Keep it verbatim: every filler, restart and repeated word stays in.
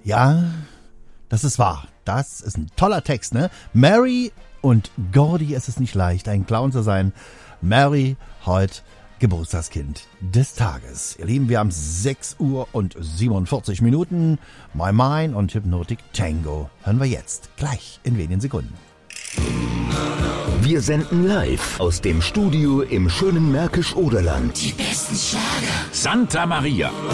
Ja, das ist wahr. Das ist ein toller Text, ne? Mary und Gordy, es ist nicht leicht, ein Clown zu sein. Mary, heute Geburtstagskind des Tages. Ihr Lieben, wir haben sechs Uhr und siebenundvierzig Minuten. My Mind und Hypnotic Tango hören wir jetzt, gleich in wenigen Sekunden. Wir senden live aus dem Studio im schönen Märkisch-Oderland. Die besten Schlager. Santa Maria.